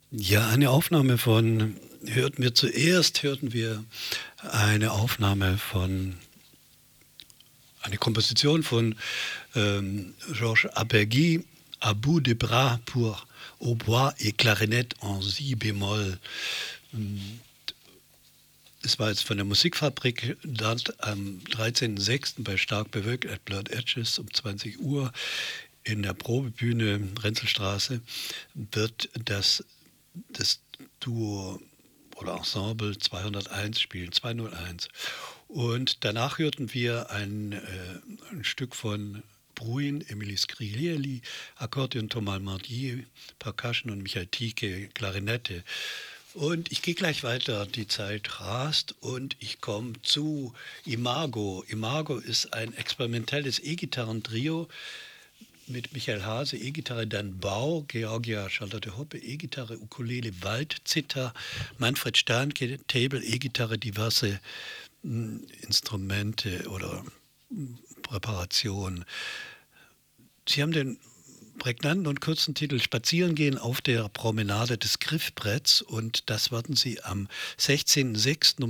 Ja, eine Aufnahme von hörten wir eine Aufnahme von eine Komposition von, Georges Apergui, „À bout de bras pour Hautbois et Clarinette en si bémol". Hm, es war jetzt von der Musikfabrik dort am 13.06. bei Stark bewölkt at Blurred Edges um 20 Uhr in der Probebühne Renzelstraße wird das Duo oder Ensemble 201 spielen, 201. Und danach hörten wir ein Stück von Bruin, Emilie Scriglieli, Akkordeon Thomas Mardier, Percussion und Michael Tieke, Klarinette. Und ich gehe gleich weiter, die Zeit rast und ich komme zu Imago. Imago ist ein experimentelles E-Gitarren-Trio mit Michael Hase, E-Gitarre, Dan Bau, Georgia Charlotte Hoppe, E-Gitarre, Ukulele, Waldzither, Manfred Sternke, Table, E-Gitarre, diverse Instrumente oder Präparationen. Sie haben den prägnanten und kurzen Titel Spazierengehen auf der Promenade des Griffbretts und das werden Sie am 16.06.